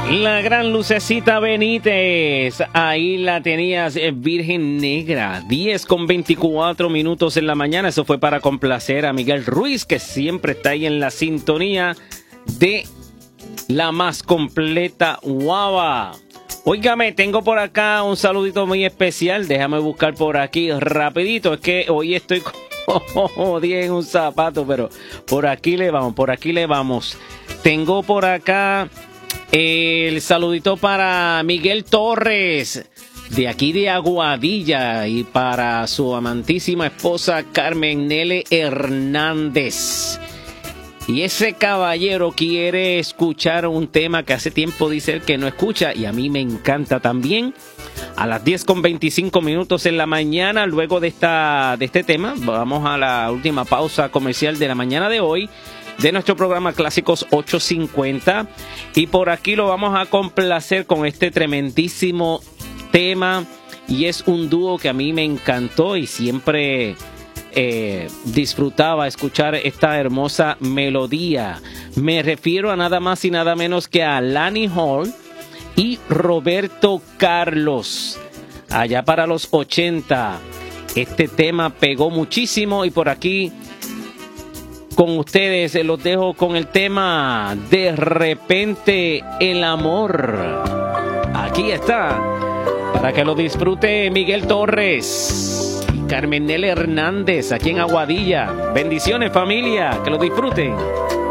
La gran Lucecita Benítez, ahí la tenías, Virgen Negra, 10:24 en la mañana. Eso fue para complacer a Miguel Ruiz, que siempre está ahí en la sintonía de la más completa guava. Óigame, tengo por acá un saludito muy especial, déjame buscar por aquí rapidito, es que hoy estoy como 10 en un zapato, pero por aquí le vamos. Tengo por acá el saludito para Miguel Torres, de aquí de Aguadilla, y para su amantísima esposa Carmen Nele Hernández. Y ese caballero quiere escuchar un tema que hace tiempo dice él que no escucha, y a mí me encanta también. A las 10:25 en la mañana, luego de este tema, vamos a la última pausa comercial de la mañana de hoy, de nuestro programa Clásicos 850, y por aquí lo vamos a complacer con este tremendísimo tema, y es un dúo que a mí me encantó y siempre disfrutaba escuchar esta hermosa melodía. Me refiero a nada más y nada menos que a Lani Hall y Roberto Carlos. Allá para los 80 este tema pegó muchísimo, y por aquí con ustedes los dejo con el tema De repente el amor. Aquí está, para que lo disfrute Miguel Torres y Carmen Nele Hernández, aquí en Aguadilla. Bendiciones, familia, que lo disfruten.